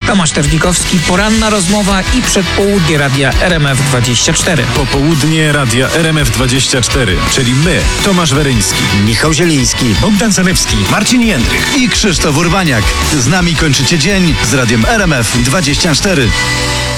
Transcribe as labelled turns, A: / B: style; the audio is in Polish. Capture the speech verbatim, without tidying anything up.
A: Tomasz Terlikowski, poranna rozmowa i przedpołudnie radia R M F dwadzieścia cztery.
B: Popołudnie radia R M F dwadzieścia cztery, czyli my, Tomasz Weryński,
C: Michał Zieliński,
B: Bogdan Zalewski,
D: Marcin Jędrych
E: i Krzysztof Urbaniak. Z nami kończycie dzień z radiem R M F dwadzieścia cztery.